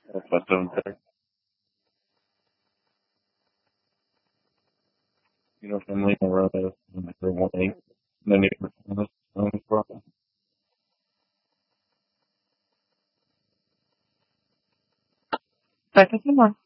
That's what I'm saying. You know, from Lima Road, for 1-8, the neighbor on this problem. Second, more.